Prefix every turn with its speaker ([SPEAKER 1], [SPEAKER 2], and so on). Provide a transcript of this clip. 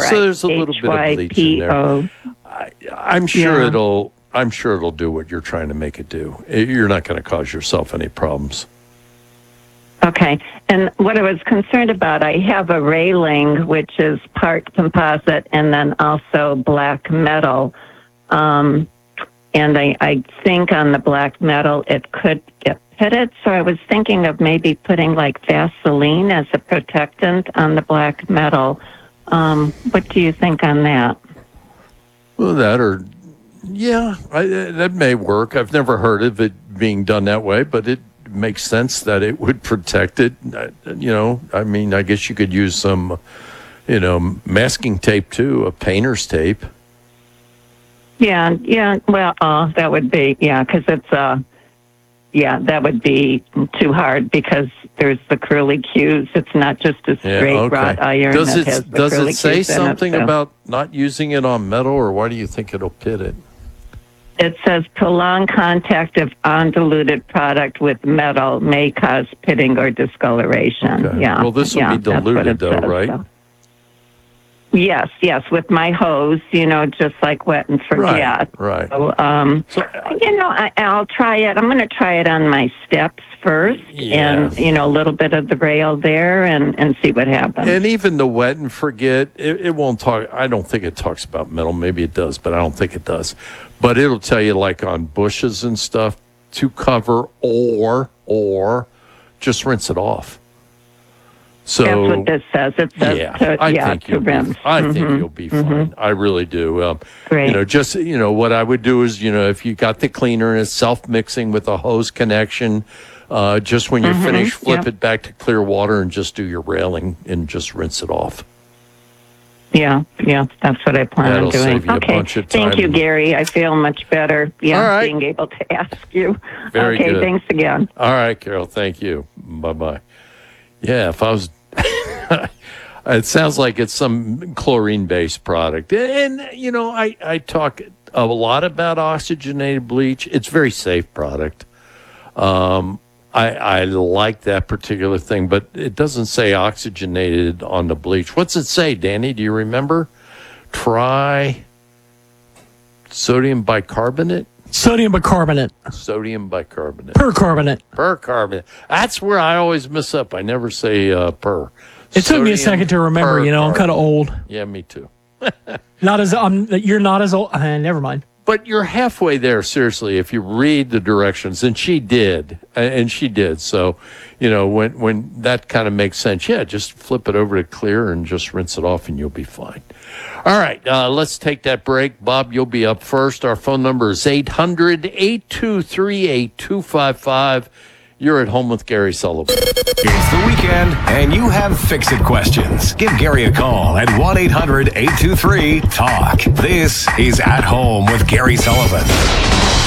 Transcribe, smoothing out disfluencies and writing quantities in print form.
[SPEAKER 1] So there's a little bit of bleach in there. I'm sure it'll do what you're trying to make it do. You're not going to cause yourself any problems.
[SPEAKER 2] Okay. And what I was concerned about, I have a railing, which is part composite and then also black metal. And I think on the black metal, it could get pitted. So I was thinking of maybe putting like Vaseline as a protectant on the black metal. What do you think on that?
[SPEAKER 1] Well, that may work. I've never heard of it being done that way, but it makes sense that it would protect it. I guess you could use some, masking tape too, a painter's tape.
[SPEAKER 2] Yeah. Well, that would be, because it's, that would be too hard because there's the curly cues. It's not just a straight wrought iron.
[SPEAKER 1] Does it say something about not using it on metal, or why do you think it'll pit it?
[SPEAKER 2] It says prolonged contact of undiluted product with metal may cause pitting or discoloration.
[SPEAKER 1] Okay.
[SPEAKER 2] Yeah.
[SPEAKER 1] Well, this will be diluted, though, right?
[SPEAKER 2] So. Yes, with my hose, just like wet and forget.
[SPEAKER 1] Right.
[SPEAKER 2] So, I'll try it. I'm going to try it on my steps first and, a little bit of the rail there and see what happens.
[SPEAKER 1] And even the wet and forget, it won't talk. I don't think it talks about metal. Maybe it does, but I don't think it does. But it'll tell you, like on bushes and stuff, to cover or just rinse it off. So
[SPEAKER 2] that's what this says. It says
[SPEAKER 1] I think you'll be fine.
[SPEAKER 2] Mm-hmm.
[SPEAKER 1] I really do.
[SPEAKER 2] Great.
[SPEAKER 1] What I would do is, if you got the cleaner and it's self-mixing with a hose connection, just when you're finished, flip it back to clear water and just do your railing and just rinse it off.
[SPEAKER 2] Yeah, that's what I plan on doing.
[SPEAKER 1] Save you a bunch of time.
[SPEAKER 2] Thank you, Gary. I feel much better. Yeah,
[SPEAKER 1] all right.
[SPEAKER 2] Being able to ask you.
[SPEAKER 1] Very good.
[SPEAKER 2] Okay, thanks again.
[SPEAKER 1] All right, Carol. Thank you. Bye-bye. Yeah, if I was... it sounds like it's some chlorine-based product. And, I talk a lot about oxygenated bleach. It's a very safe product. I like that particular thing, but it doesn't say oxygenated on the bleach. What's it say, Danny? Do you remember? Try sodium bicarbonate?
[SPEAKER 3] Sodium bicarbonate.
[SPEAKER 1] Sodium bicarbonate.
[SPEAKER 3] Percarbonate.
[SPEAKER 1] That's where I always mess up. I never say per.
[SPEAKER 3] It took me a second to remember. I'm kind of old.
[SPEAKER 1] Yeah, me too.
[SPEAKER 3] You're not as old. Never mind.
[SPEAKER 1] But you're halfway there, seriously, if you read the directions. And she did. So, when that kind of makes sense, just flip it over to clear and just rinse it off and you'll be fine. All right, let's take that break. Bob, you'll be up first. Our phone number is 800-823-8255. You're at home with Gary Sullivan.
[SPEAKER 4] It's the weekend, and you have Fix-It questions. Give Gary a call at 1-800-823-TALK. This is At Home with Gary Sullivan.